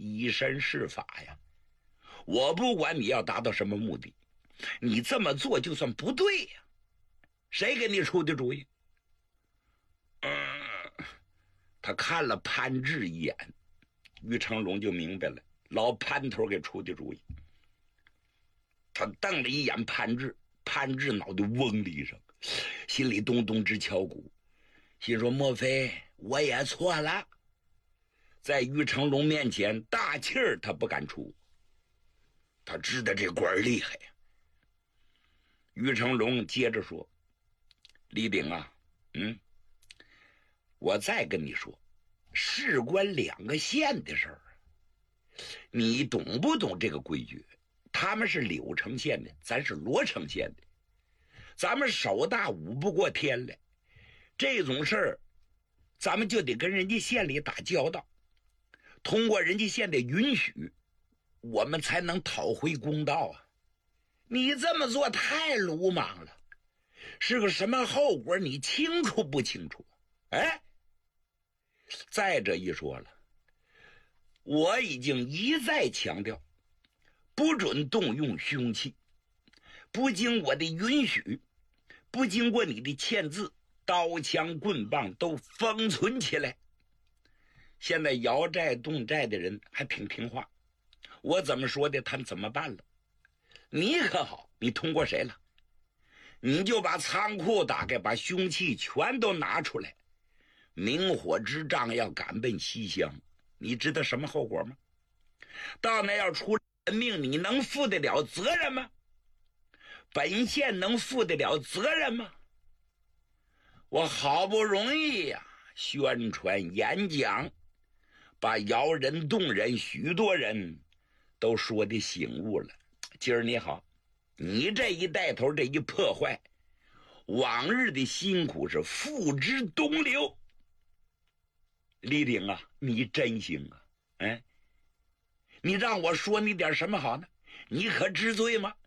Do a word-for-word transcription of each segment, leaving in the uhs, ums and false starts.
以身试法呀。我不管你要达到什么目的，你这么做就算不对呀。谁给你出的主意？嗯，他看了潘志一眼，于成龙就明白了，老潘头给出的主意。他瞪了一眼潘志，潘志脑袋嗡的一声，心里咚咚直敲鼓，心说莫非我也错了？在于成龙面前大气儿他不敢出，他知道这官厉害呀。于成龙接着说，李炳啊，嗯，我再跟你说，事关两个县的事儿，你懂不懂这个规矩？他们是柳城县的，咱是罗城县的，咱们手大舞不过天来，这种事儿咱们就得跟人家县里打交道，通过人家县的允许，我们才能讨回公道啊！你这么做太鲁莽了，是个什么后果你清楚不清楚？哎，再者一说了，我已经一再强调，不准动用凶器，不经我的允许，不经过你的签字，刀枪棍棒都封存起来。现在摇寨动寨的人还挺听话，我怎么说的他们怎么办了。你可好，你通过谁了？你就把仓库打开，把凶器全都拿出来，明火之仗要赶奔西乡，你知道什么后果吗？到那要出人命，你能负得了责任吗？本县能负得了责任吗？我好不容易呀、啊，宣传演讲，把摇人动人许多人都说的醒悟了。今儿你好，你这一带头，这一破坏，往日的辛苦是付之东流。李炳啊，你真行啊！哎，你让我说你点什么好呢？你可知罪吗？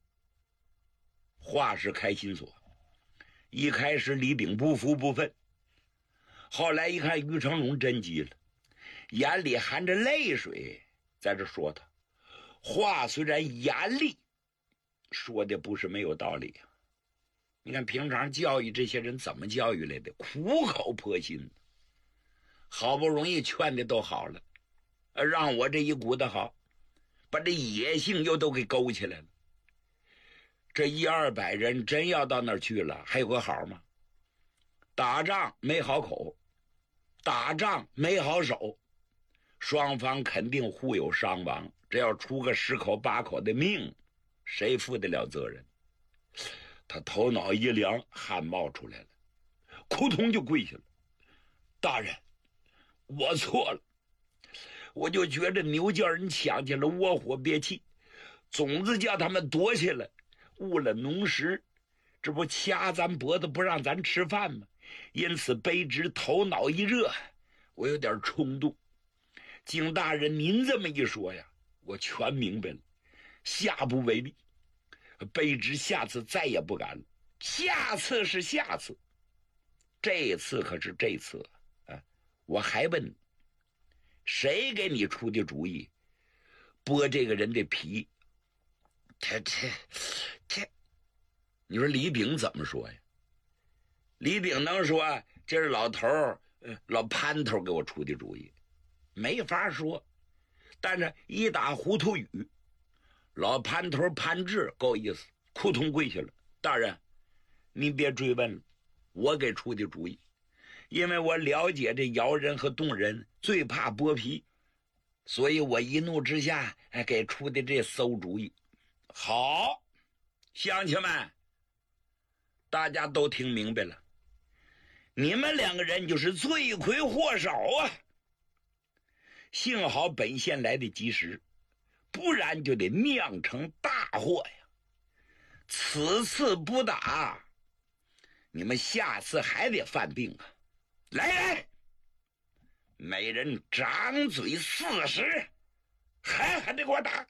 话是开心说，一开始李炳不服不忿，后来一看于成龙真急了，眼里含着泪水在这说他，话虽然严厉，说的不是没有道理啊。你看平常教育这些人怎么教育来的？苦口婆心，好不容易劝的都好了，让我这一股子好，把这野性又都给勾起来了。这一二百人真要到那儿去了，还有个好吗？打仗没好口，打仗没好手，双方肯定互有伤亡，这要出个十口八口的命，谁负得了责任？他头脑一凉，汗冒出来了，扑通就跪下了。大人，我错了，我就觉着牛叫人抢去了窝火憋气，总之叫他们躲起来，误了农时，这不掐咱脖子不让咱吃饭吗？因此卑职头脑一热，我有点冲动。经大人您这么一说呀，我全明白了，下不为例。卑职下次再也不敢了，下次是下次，这次可是这次啊！我还问你，谁给你出的主意剥这个人的皮？这这这，你说李炳怎么说呀？李炳能说这是老头儿、呃、老潘头给我出的主意？没法说。但是一打糊涂语，老潘头潘志够意思，扑通跪下了。大人，您别追问了，我给出的主意，因为我了解这摇人和动人最怕剥皮，所以我一怒之下还给出的这馊主意。好，乡亲们，大家都听明白了，你们两个人就是罪魁祸首啊！幸好本县来得及时，不然就得酿成大祸呀！此次不打，你们下次还得犯病啊！来来，每人掌嘴四十，狠狠的给我打！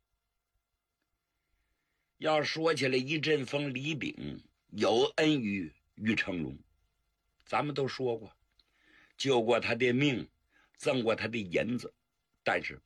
要说起来，一阵风李炳有恩于于成龙，咱们都说过，救过他的命，赠过他的银子，但是